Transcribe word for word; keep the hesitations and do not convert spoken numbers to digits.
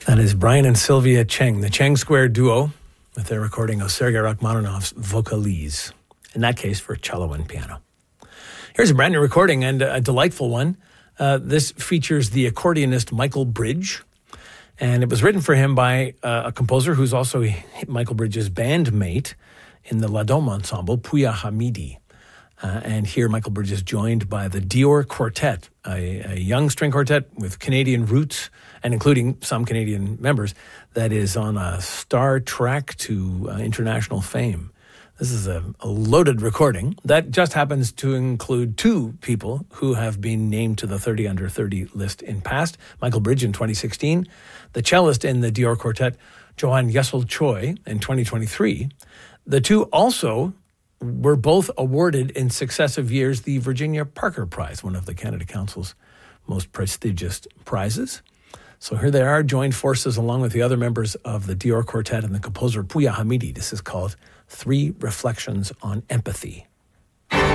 That is Brian and Sylvia Cheng, the Cheng Square Duo, with their recording of Sergei Rachmaninoff's Vocalise, in that case for cello and piano. Here's a brand new recording and a delightful one. Uh, this features the accordionist Michael Bridge, and it was written for him by uh, a composer who's also Michael Bridge's bandmate in the La Dome ensemble, Pouya Hamidi. Uh, and here Michael Bridge is joined by the Dior Quartet, a, a young string quartet with Canadian roots and including some Canadian members that is on a star track to uh, international fame. This is a, a loaded recording that just happens to include two people who have been named to the thirty under thirty list in past. Michael Bridge in twenty sixteen, the cellist in the Dior Quartet, Johan Yesel Choi, in twenty twenty-three. The two also were both awarded in successive years the Virginia Parker Prize, one of the Canada Council's most prestigious prizes. So here they are, joined forces along with the other members of the Dior Quartet and the composer Pouya Hamidi. This is called Three Reflections on Empathy.